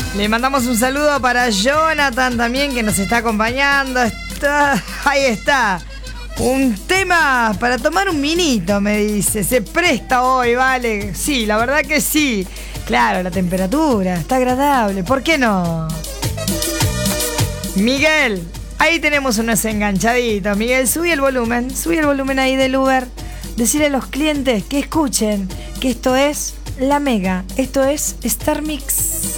Le mandamos un saludo para Jonathan también, que nos está acompañando. Ahí está. Un tema para tomar un vinito, me dice. Se presta hoy, vale. Sí, la verdad que sí. Claro, la temperatura está agradable. ¿Por qué no? Miguel, ahí tenemos unos enganchaditos. Miguel, subí el volumen ahí del Uber. Decirle a los clientes que escuchen que esto es La Mega. Esto es Star Mix.